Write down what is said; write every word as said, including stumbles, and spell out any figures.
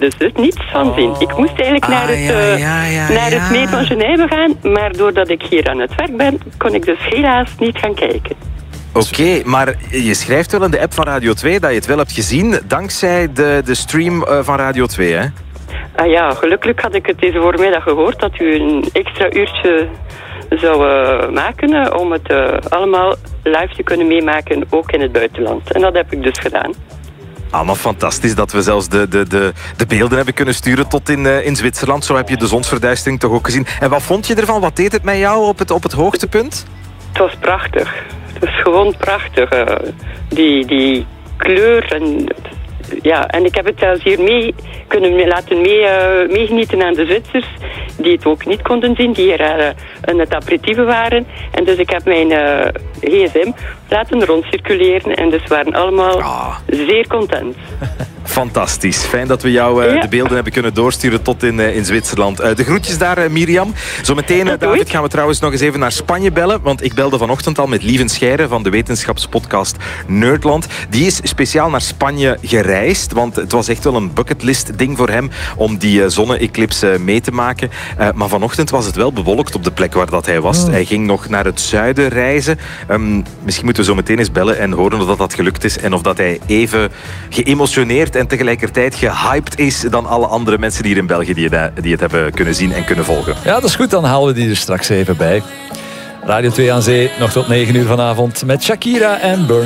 dus, dus niets van zien. Ik moest eigenlijk Ah, naar, het, ja, uh, ja, ja, naar ja. het meer van Genève gaan, maar doordat ik hier aan het werk ben, kon ik dus helaas niet gaan kijken. Oké, okay, maar je schrijft wel in de app van Radio twee dat je het wel hebt gezien, dankzij de, de stream van Radio twee, hè? Ah ja, gelukkig had ik het deze voormiddag gehoord dat u een extra uurtje zou uh, maken uh, om het uh, allemaal live te kunnen meemaken, ook in het buitenland. En dat heb ik dus gedaan. Allemaal fantastisch dat we zelfs de, de, de, de beelden hebben kunnen sturen tot in, uh, in Zwitserland. Zo heb je de zonsverduistering toch ook gezien. En wat vond je ervan? Wat deed het met jou op het, op het hoogtepunt? Het was prachtig. Het was gewoon prachtig. Uh, die, die kleur en... Ja, en ik heb het zelfs hier mee kunnen laten mee, uh, meegenieten aan de Zwitsers, die het ook niet konden zien, die hier uh, aan het aperitieven waren. En dus ik heb mijn uh, gsm laten rondcirculeren en dus waren allemaal oh. zeer content. Fantastisch. Fijn dat we jou uh, ja. de beelden hebben kunnen doorsturen tot in, uh, in Zwitserland. Uh, de groetjes daar, uh, Mirjam. Zometeen, uh, David, gaan we trouwens nog eens even naar Spanje bellen. Want ik belde vanochtend al met Lieven Scheire van de wetenschapspodcast Nerdland. Die is speciaal naar Spanje gereisd. Want het was echt wel een bucketlist ding voor hem om die uh, zonne-eclipse mee te maken. Uh, maar vanochtend was het wel bewolkt op de plek waar dat hij was. Oh. Hij ging nog naar het zuiden reizen. Um, misschien moeten we zo meteen eens bellen en horen of dat, dat gelukt is. En of dat hij even geëmotioneerd en tegelijkertijd gehyped is dan alle andere mensen hier in België die het, die het hebben kunnen zien en kunnen volgen. Ja, dat is goed. Dan halen we die er straks even bij. Radio twee aan Zee, nog tot negen uur vanavond met Shakira en Burn.